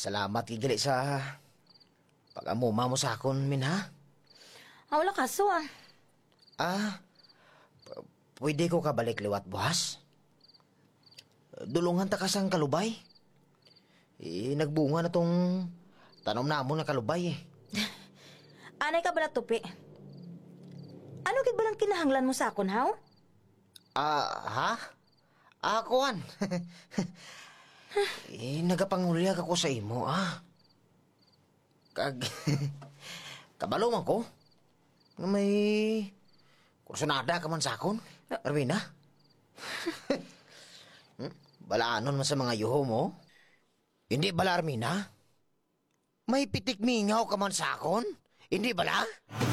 Salamat gigali sa pag-amuma mo sa akon, min ha? Wala kaso Pwede ko kabalik liwat buhas? Dulungan ta kasang kalubay. Nagbunga na tong tanom namon na kalubay Anay ka ba na tupi? Ano gid ba lang kinahanglan mo sa akon, haw? Ha? Akuan. Nagapangulya ako sa imo, Kabalo man ko. Nga may kursunada ka man sa akon, Arvina. Balaanon man sa mga yuho mo. Hindi bala, Armina? May pitik mingaw ka man sa akon? Hindi bala?